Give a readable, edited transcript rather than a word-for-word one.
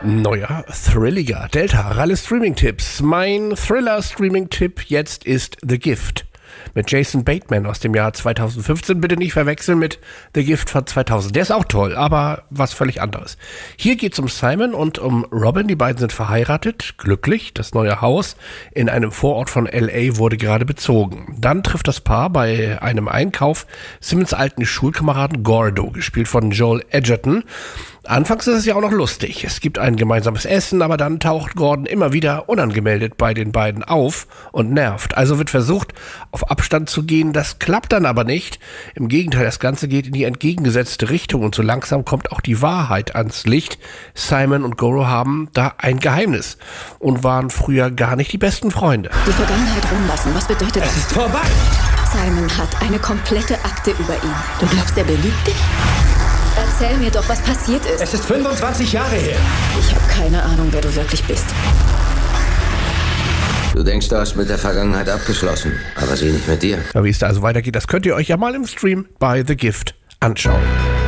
Neuer, thrilliger Delta Ralle Streaming-Tipps. Mein Thriller-Streaming-Tipp jetzt ist The Gift mit Jason Bateman aus dem Jahr 2015. Bitte nicht verwechseln mit The Gift von 2000. Der ist auch toll, aber was völlig anderes. Hier geht es um Simon und um Robin. Die beiden sind verheiratet, glücklich. Das neue Haus in einem Vorort von L.A. wurde gerade bezogen. Dann trifft das Paar bei einem Einkauf Simons alten Schulkameraden Gordo, gespielt von Joel Edgerton. Anfangs ist es ja auch noch lustig. Es gibt ein gemeinsames Essen, aber dann taucht Gordon immer wieder unangemeldet bei den beiden auf und nervt. Also wird versucht, auf Abstand zu gehen. Das klappt dann aber nicht. Im Gegenteil, das Ganze geht in die entgegengesetzte Richtung und so langsam kommt auch die Wahrheit ans Licht. Simon und Goro haben da ein Geheimnis und waren früher gar nicht die besten Freunde. Die Vergangenheit ruhen lassen, was bedeutet das? Es ist vorbei! Simon hat eine komplette Akte über ihn. Du glaubst, er belügt dich? Erzähl mir doch, was passiert ist. Es ist 25 Jahre her. Ich habe keine Ahnung, wer du wirklich bist. Du denkst, du hast mit der Vergangenheit abgeschlossen, aber sie nicht mit dir. Ja, wie es da also weitergeht, das könnt ihr euch ja mal im Stream bei The Gift anschauen.